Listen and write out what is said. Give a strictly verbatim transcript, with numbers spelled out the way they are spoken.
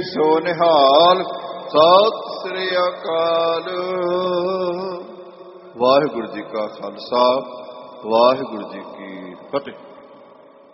ਸੋ ਨਿਹਾਲ। ਸਤਿ ਸ੍ਰੀ ਅਕਾਲ। ਵਾਹਿਗੁਰੂ ਜੀ ਕਾ ਖਾਲਸਾ, ਵਾਹਿਗੁਰੂ ਜੀ ਕੀ ਫਤਿਹ।